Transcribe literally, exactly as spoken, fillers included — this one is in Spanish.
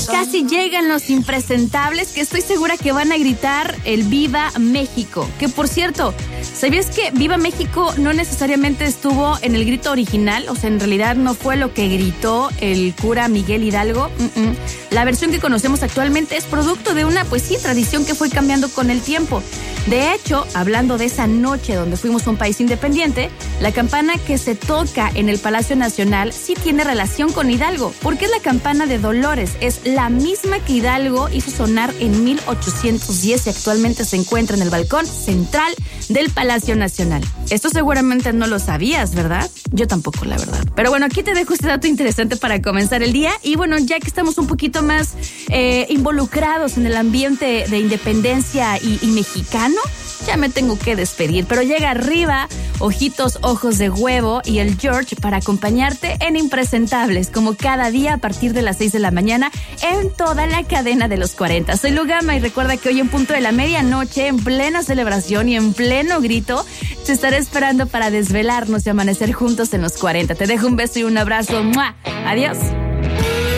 casi llegan los impresentables que estoy segura que van a gritar el Viva México. Que por cierto, ¿sabías que Viva México no necesariamente estuvo en el grito original? O sea, en realidad no fue lo que gritó el cura Miguel Hidalgo. Mm-mm. La versión que conocemos actualmente es producto de una, pues sí, tradición que fue cambiando con el tiempo. De hecho, hablando de esa noche donde fuimos un país independiente, la campana que se toca en el Palacio Nacional sí tiene relación con Hidalgo, porque es la campana de Dolores. Es la misma que Hidalgo hizo sonar en mil ochocientos diez y actualmente se encuentra en el balcón central del Palacio Nacional. Esto seguramente no lo sabías, ¿verdad? Yo tampoco, la verdad. Pero bueno, aquí te dejo este dato interesante para comenzar el día. Y bueno, ya que estamos un poquito más eh, involucrados en el ambiente de independencia y, y mexicano, ya me tengo que despedir, pero llega arriba Ojitos Ojos de Huevo y el George para acompañarte en Impresentables, como cada día a partir de las seis de la mañana en toda la cadena de los cuarenta. Soy Lugama y recuerda que hoy en punto de la medianoche, en plena celebración y en pleno grito, te estaré esperando para desvelarnos y amanecer juntos en los cuarenta. Te dejo un beso y un abrazo. ¡Mua! Adiós.